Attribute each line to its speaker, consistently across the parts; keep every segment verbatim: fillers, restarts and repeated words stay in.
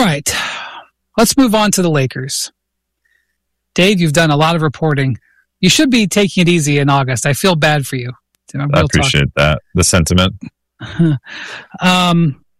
Speaker 1: right. Let's move on to the Lakers. Dave, you've done a lot of reporting. You should be taking it easy in August. I feel bad for you.
Speaker 2: I appreciate that. The sentiment.
Speaker 1: um,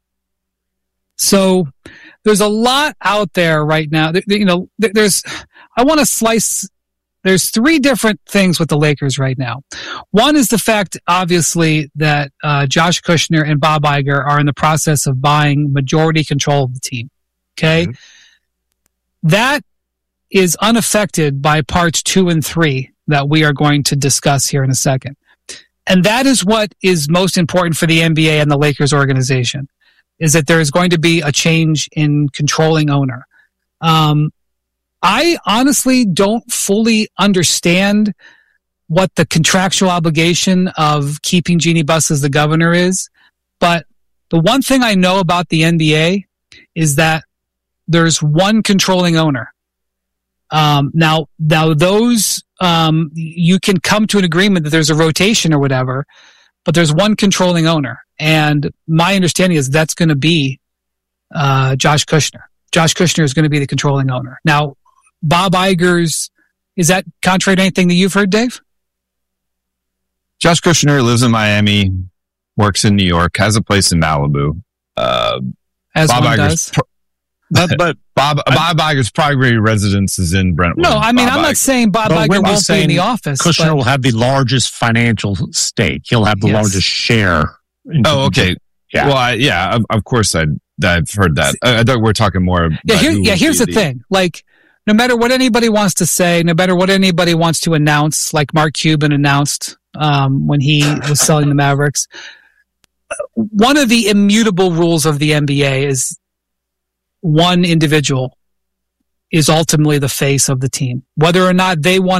Speaker 1: so there's a lot out there right now. You know, there's, I want to slice, there's three different things with the Lakers right now. One is the fact, obviously, that uh, Josh Kushner and Bob Iger are in the process of buying majority control of the team. Okay? Mm-hmm. That is unaffected by parts two and three that we are going to discuss here in a second. And that is what is most important for the N B A and the Lakers organization, is that there is going to be a change in controlling owner. Um, I honestly don't fully understand what the contractual obligation of keeping Jeannie Buss as the governor is, but the one thing I know about the N B A is that there's one controlling owner. Um, now, now those, um, you can come to an agreement that there's a rotation or whatever, but there's one controlling owner. And my understanding is that's going to be, uh, Josh Kushner. Josh Kushner is going to be the controlling owner. Now, Bob Iger's, is that contrary to anything that you've heard, Dave?
Speaker 2: Josh Kushner lives in Miami, works in New York, has a place in Malibu. Uh,
Speaker 1: As
Speaker 2: Bob
Speaker 1: one
Speaker 2: Iger's
Speaker 1: does.
Speaker 2: Pro- But, but Bob Bob Iger's primary residence is in Brentwood.
Speaker 1: No, I mean,
Speaker 2: Bob
Speaker 1: I'm not
Speaker 2: Iger.
Speaker 1: saying Bob
Speaker 3: But we're
Speaker 1: Iger won't be
Speaker 3: saying
Speaker 1: in the office.
Speaker 3: Kushner
Speaker 1: but
Speaker 3: will have the largest financial stake. He'll have the
Speaker 1: Yes.
Speaker 3: largest share.
Speaker 2: Oh, okay.
Speaker 3: Yeah.
Speaker 2: Well, I, yeah, of, of course I, I've heard that. I, I thought we were talking more about
Speaker 1: yeah, here,
Speaker 2: who
Speaker 1: yeah.
Speaker 2: would
Speaker 1: Here's
Speaker 2: be
Speaker 1: the thing. Like, no matter what anybody wants to say, no matter what anybody wants to announce, like Mark Cuban announced um, when he was selling the Mavericks, one of the immutable rules of the N B A is one individual is ultimately the face of the team. Whether or not they want